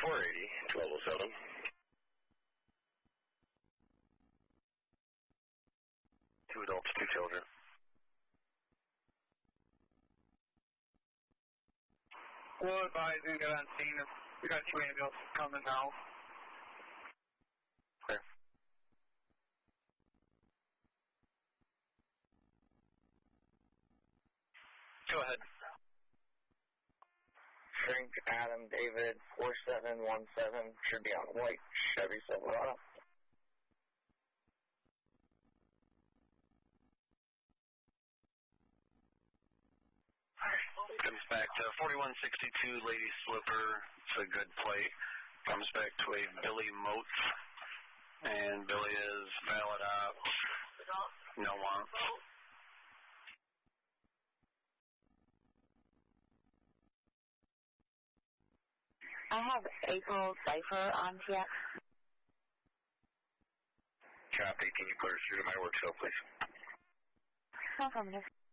480, 1207. Two adults, two children. We'll advise and get on scene if we got two ambulances coming now. Okay. Go ahead. Frank Adam David 4717 should be on white Chevy Silverado. Comes back to 4162 Lady Slipper. It's a good plate. Comes back to a Billy Moats. And Billy is valid out. No want. I have April Cypher on TX. Copy. Can you put her through to my work cell, please? Affirmative.